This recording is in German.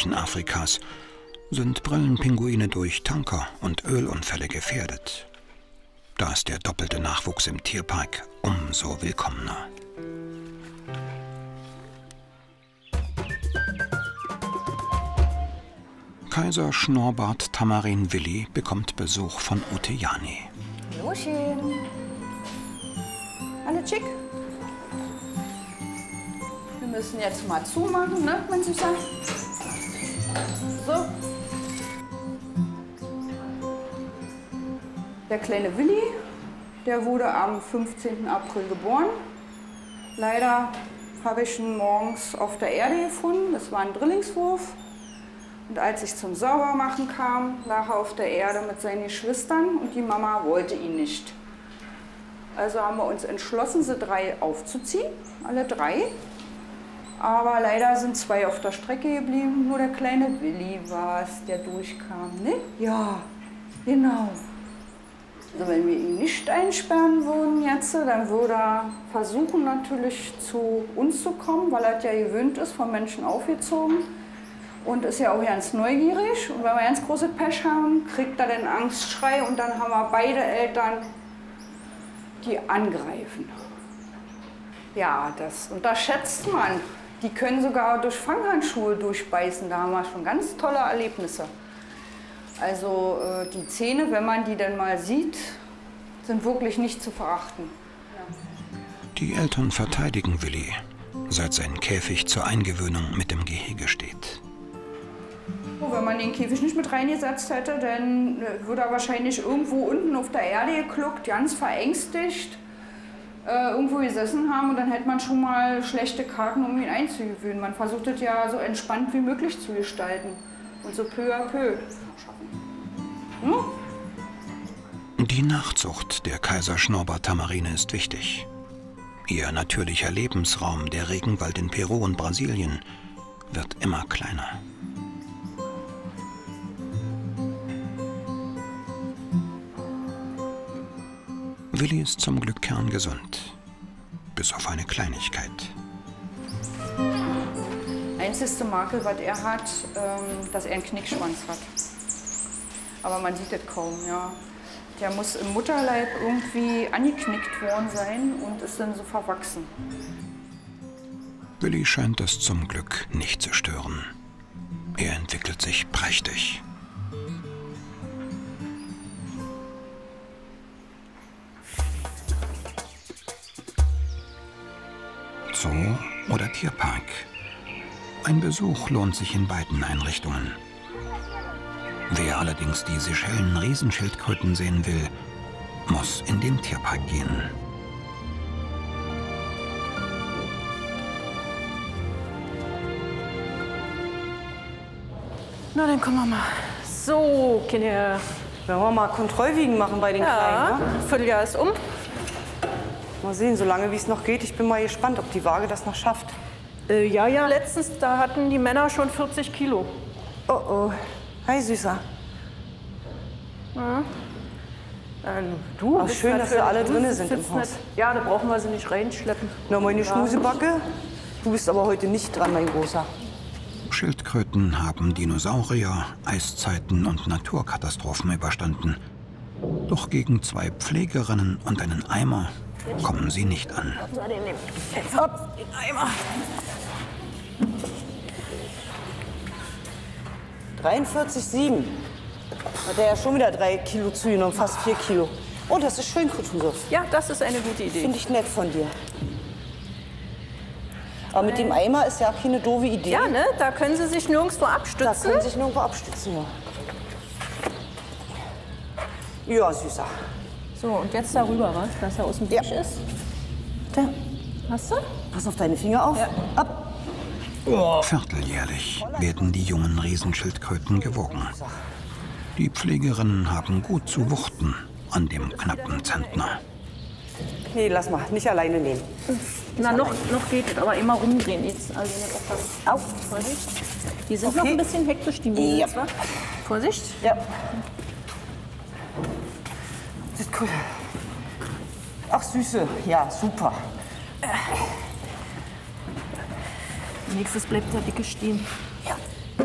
Bereichen Afrikas sind Brillenpinguine durch Tanker und Ölunfälle gefährdet. Da ist der doppelte Nachwuchs im Tierpark umso willkommener. Kaiser Schnurrbart Tamarin Willi bekommt Besuch von Ute Jani. Hallöchen. Alle schick? Wir müssen jetzt mal zumachen, ne, mein Süßer? So. Der kleine Willi, der wurde am 15. April geboren. Leider habe ich ihn morgens auf der Erde gefunden. Das war ein Drillingswurf. Und als ich zum Saubermachen kam, lag er auf der Erde mit seinen Geschwistern und die Mama wollte ihn nicht. Also haben wir uns entschlossen, sie 3 aufzuziehen, alle 3. Aber leider sind 2 auf der Strecke geblieben, nur der kleine Willi war es, der durchkam, ne? Ja, genau. Also wenn wir ihn nicht einsperren würden jetzt, dann würde er versuchen natürlich zu uns zu kommen, weil er ja gewöhnt ist, von Menschen aufgezogen. Und ist ja auch ganz neugierig. Und wenn wir ganz große Pech haben, kriegt er den Angstschrei und dann haben wir beide Eltern, die angreifen. Ja, das unterschätzt man. Die können sogar durch Fanghandschuhe durchbeißen. Da haben wir schon ganz tolle Erlebnisse. Also die Zähne, wenn man die dann mal sieht, sind wirklich nicht zu verachten. Die Eltern verteidigen Willi, seit sein Käfig zur Eingewöhnung mit dem Gehege steht. Wenn man den Käfig nicht mit reingesetzt hätte, dann würde er wahrscheinlich irgendwo unten auf der Erde gekluckt, ganz verängstigt, irgendwo gesessen haben und dann hätte man schon mal schlechte Karten, um ihn einzugewöhnen. Man versucht es ja so entspannt wie möglich zu gestalten und so peu à peu. Die Nachzucht der Kaiser Schnurrbart Tamarine ist wichtig. Ihr natürlicher Lebensraum, der Regenwald in Peru und Brasilien, wird immer kleiner. Willi ist zum Glück kerngesund, bis auf eine Kleinigkeit. Einzigste Makel, was er hat, dass er einen Knickschwanz hat. Aber man sieht das kaum, ja. Der muss im Mutterleib irgendwie angeknickt worden sein und ist dann so verwachsen. Willi scheint das zum Glück nicht zu stören. Er entwickelt sich prächtig. Zoo oder Tierpark. Ein Besuch lohnt sich in beiden Einrichtungen. Wer allerdings die Seychellen-Riesenschildkröten sehen will, muss in den Tierpark gehen. Na, dann kommen wir mal. So, Kinder. Wollen wir mal Kontrollwiegen machen bei den Kleinen? Ne? Vierteljahr ist um. Mal sehen, solange wie es noch geht. Ich bin mal gespannt, ob die Waage das noch schafft. Ja. Letztens, da hatten die Männer schon 40 Kilo. Oh, oh. Hi, Süßer. Ja. Du Ach, schön, dass wir alle drin sind im Haus. Ja, da brauchen wir sie nicht reinschleppen. Na, meine Schmusebacke. Du bist aber heute nicht dran, mein Großer. Schildkröten haben Dinosaurier, Eiszeiten und Naturkatastrophen überstanden. Doch gegen 2 Pflegerinnen und einen Eimer kommen sie nicht an. Hopp, den Eimer. 43,7. Hat er ja schon wieder 3 Kilo zugenommen, fast 4 Kilo. Oh, das ist schön, Kutusow. Ja, das ist eine gute Idee. Finde ich nett von dir. Aber mit dem Eimer ist ja auch keine doofe Idee. Ja, ne? Da können sie sich nirgendwo abstützen. Da können sie sich nirgendwo abstützen, ja. Ja, Süßer. So, und jetzt darüber, was? Dass er aus dem Busch ist. Da. Hast du? Pass auf deine Finger auf. Ja. Ab. Vierteljährlich werden die jungen Riesenschildkröten gewogen. Die Pflegerinnen haben gut zu wuchten an dem knappen Zentner. Nee, lass mal. Nicht alleine nehmen. Na, noch geht es, aber immer rumdrehen jetzt. Also nicht aufpassen. Auf, Vorsicht. Die sind noch ein bisschen hektisch, die Mädels, wa? Vorsicht. Ja. Das ist cool. Ach, Süße. Ja, super. Nächstes bleibt der Dicke stehen.